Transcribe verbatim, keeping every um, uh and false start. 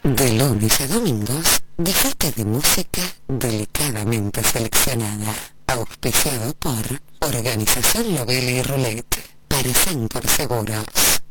De lunes a domingos, disfruta de música delicadamente seleccionada. Auspiciado por Organización Lovelli Roulette. Para San por Seguros.